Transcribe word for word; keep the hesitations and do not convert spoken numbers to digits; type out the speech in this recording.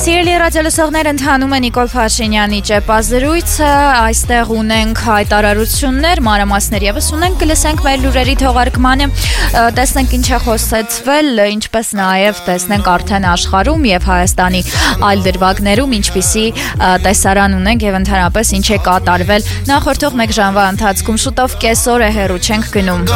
Սիրելի ռադիոլսողներ, ընթանում է Նիկոլ Փաշինյանի ճեպազրույցը, այստեղ ունենք հայտարարություններ, մանրամասներ ևս ունենք, կլսենք մեր լուրերի թողարկմանը, տեսնենք ինչ է խոսեցվել, ինչպես նաև տեսնենք արդեն աշխարհում եւ Հայաստանի այլ դրվագներում ինչպիսի տեսարան ունենք եւ ընդհանրապես ինչ է կատարվել նախորդող մեկ ժամվա ընթացքում, շուտով կեսօր է հեռու չենք գնում։